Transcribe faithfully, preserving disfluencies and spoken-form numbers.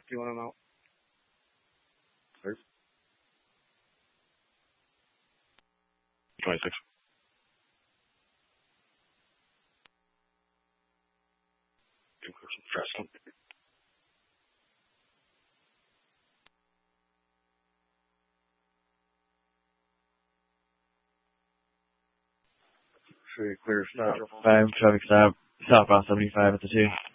do you want to know? Clear. twenty-six. Preston. Three clear start. Five traffic stop. Southbound seventy-five at the two.